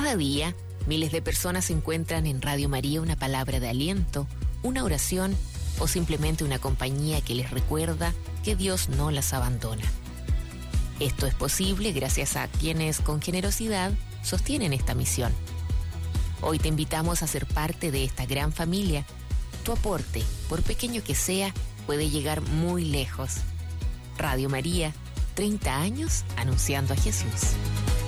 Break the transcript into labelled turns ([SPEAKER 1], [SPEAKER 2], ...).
[SPEAKER 1] Cada día, miles de personas encuentran en Radio María una palabra de aliento, una oración o simplemente una compañía que les recuerda que Dios no las abandona. Esto es posible gracias a quienes con generosidad sostienen esta misión. Hoy te invitamos a ser parte de esta gran familia. Tu aporte, por pequeño que sea, puede llegar muy lejos. Radio María, 30 años anunciando a Jesús.